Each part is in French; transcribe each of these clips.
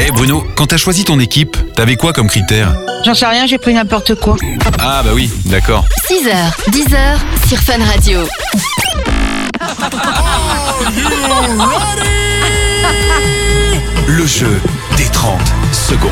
Bruno, quand t'as choisi ton équipe, t'avais quoi comme critère? J'en sais rien, j'ai pris n'importe quoi. Ah bah oui, d'accord. 6h, 10h sur Fun Radio. Le jeu des 30 secondes.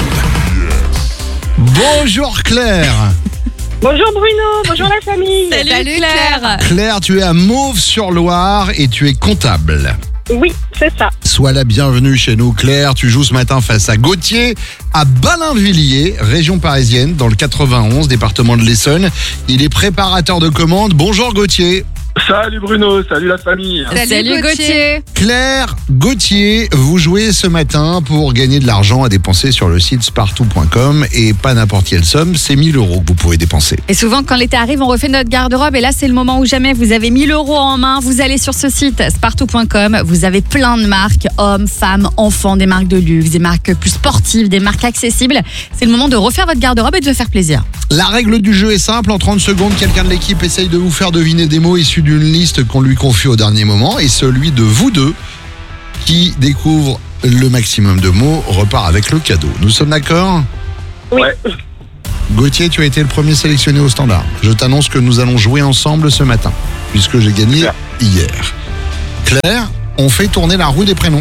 Bonjour Claire. Bonjour Bruno, bonjour la famille. Salut Claire. Claire, tu es à Mauves-sur-Loire et tu es comptable. Oui, c'est ça. Sois la bienvenue chez nous Claire, tu joues ce matin face à Gauthier à Ballainvilliers, région parisienne, dans le 91, département de l'Essonne. Il est préparateur de commandes. Bonjour Gauthier. Salut Bruno, salut la famille. Salut Gauthier. Claire, Gauthier, vous jouez ce matin pour gagner de l'argent à dépenser sur le site spartou.com et pas n'importe quelle somme, c'est 1 000 € que vous pouvez dépenser. Et souvent, quand l'été arrive, on refait notre garde-robe. Et là, c'est le moment où jamais vous avez 1 000 € en main. Vous allez sur ce site, spartou.com. Vous avez plein de marques, hommes, femmes, enfants, des marques de luxe, des marques plus sportives, des marques accessibles. C'est le moment de refaire votre garde-robe et de se faire plaisir. La règle du jeu est simple, en 30 secondes, quelqu'un de l'équipe essaye de vous faire deviner des mots issus d'une liste qu'on lui confie au dernier moment et celui de vous deux qui découvre le maximum de mots repart avec le cadeau. Nous sommes d'accord ? Oui. Ouais. Gauthier, tu as été le premier sélectionné au standard. Je t'annonce que nous allons jouer ensemble ce matin, puisque j'ai gagné Super. hier. Claire, on fait tourner la roue des prénoms.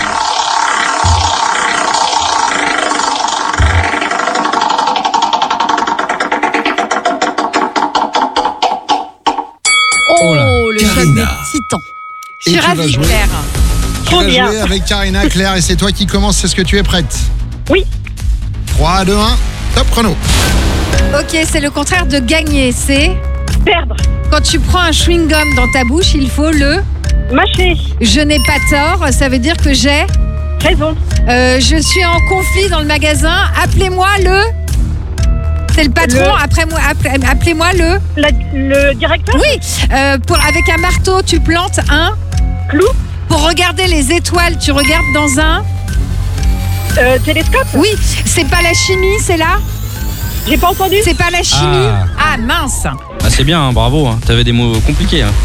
Oh, le choc des Karina. titans. Et Je suis tu vas ravie, jouer. Claire. Tu Trop vas bien. jouer avec Karina, Claire, et c'est toi qui commence. Est-ce que tu es prête ? Oui. 3, 2, 1, top chrono. Ok, c'est le contraire de gagner. C'est Perdre, quand tu prends un chewing-gum dans ta bouche, il faut le... mâcher, Je n'ai pas tort, ça veut dire que j'ai... raison, je suis en conflit dans le magasin. Appelez-moi le... C'est le patron. Appelez-moi le... le directeur, Oui, avec un marteau, tu plantes un... clou, Pour regarder les étoiles, tu regardes dans un... télescope, Oui, c'est pas la chimie, c'est là. j'ai pas entendu. C'est pas la chimie. Ah mince. Ah, c'est bien, hein, bravo. Hein. T'avais des mots compliqués. Hein.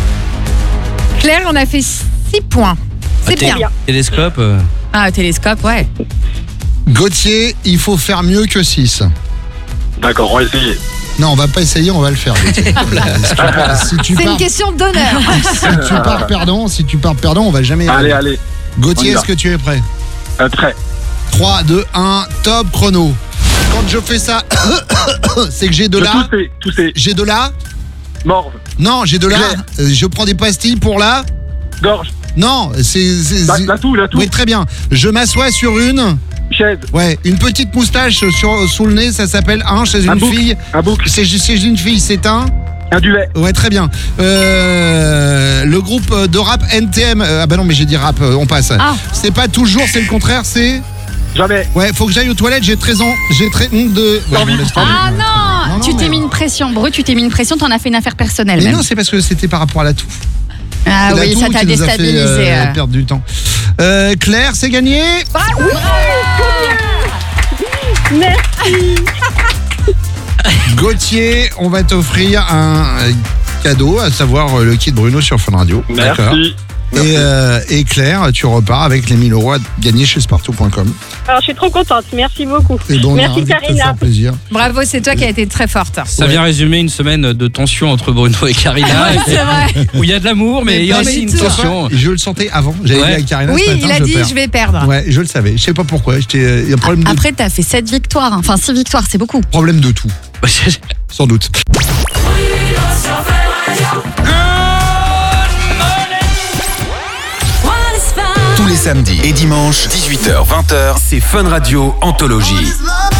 Claire, on a fait 6 points. C'est bien. Télescope. Ah, télescope, ouais. Gauthier, il faut faire mieux que 6. D'accord, on va essayer. Non, on va pas essayer, on va le faire. Gauthier. si tu C'est pars, une question d'honneur. si tu pars perdant, on va jamais y arriver. Allez, Gauthier, on y va. est-ce que tu es prêt ? très. 3, 2, 1, top chrono. Quand je fais ça, c'est que j'ai de la... Tousser, J'ai de la... morve, Non, j'ai de la... Claire. Je prends des pastilles pour la... gorge, Non, la toux, Oui, très bien. Je m'assois sur une... chaise, Ouais, une petite moustache sous le nez, ça s'appelle un chez une fille. un bouc, Chez une fille, c'est un... un duvet, Ouais, très bien. Le groupe de rap NTM... ah bah non, mais j'ai dit rap, on passe. Ah. C'est pas toujours, c'est le contraire, c'est... jamais, Ouais, faut que j'aille aux toilettes, j'ai 13 ans. J'ai très honte de... Ouais, Envie. bon, laisse tomber. Ah non, Non, tu t'es mais- mis une pression. Brut, tu t'es mis une pression, t'en as fait une affaire personnelle Mais même. non, c'est parce que c'était par rapport à la toux. Ah C'est la oui, toux ça t'a qui nous a fait, déstabilisé. perdre du temps. Claire, c'est gagné. Merci. Gauthier, on va t'offrir un cadeau, à savoir le kit Bruno sur Fun Radio. D'accord. merci. Et Claire, tu repars avec les 1 000 € à gagner chez spartou.com. Alors je suis trop contente, merci beaucoup. Et bon, on est Merci ravis de te Karina. faire plaisir. Bravo, c'est toi qui as été très forte. Ça vient résumer une semaine de tension entre Bruno et Karina. C'est vrai. Où il y a de l'amour, mais il y a Non, aussi une tu sais tension. quoi, je le sentais avant. J'avais Ouais. dit avec Karina Oui, ce matin, il a je dit perds. je vais perdre. Ouais, je le savais. Je sais pas pourquoi. Il y a un problème de, Après, t'as fait 7 victoires. Enfin, 6 victoires, c'est beaucoup. problème de tout, sans doute. Tous les samedis et dimanches, 18h-20h, c'est Fun Radio Anthologie.